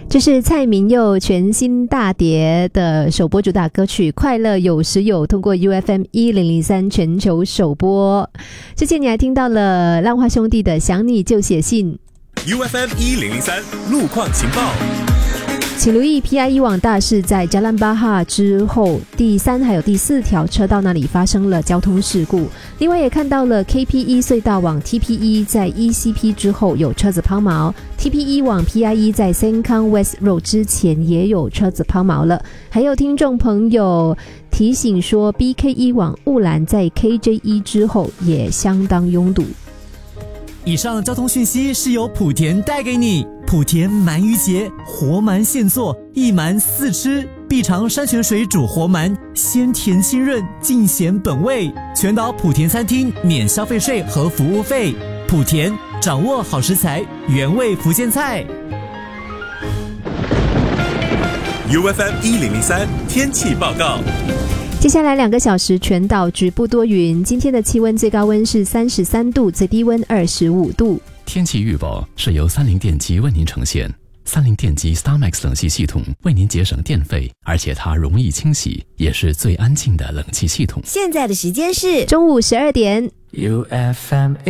这是蔡明佑全新大碟的首播主打歌曲《快乐有时有》，通过 UFM1003 全球首播。之前你还听到了浪花兄弟的《想你就写信》。 UFM1003 路况情报。 请留意 PIE 网大事在加兰巴哈之后第3还有第4条车道那里发生了交通事故。另外也看到了 KPE 隧道往 TPE 在 ECP 之后有车子抛锚， TPE 往 PIE 在 Sengkang West Road 之前也有车子抛锚了。还有听众朋友提醒说 BKE 往雾兰在 KJE 之后也相当拥堵。 以上交通讯息是由莆田带给你。莆田鳗鱼节，活鳗现做，一鳗4吃，必尝山泉水煮活鳗，鲜甜清润，尽显本味。全岛莆田餐厅免消费税和服务费。莆田，掌握好食材，原味福建菜。 UFM1003 天气报告。 接下来2个小时全岛局部多云，今天的气温最高温是33度，最低温25度。 天气预报是由三菱电机为您呈现。三菱电机 StarMax 冷气系统为您节省电费，而且它容易清洗，也是最安静的冷气系统。 现在的时间是中午12点。 UFM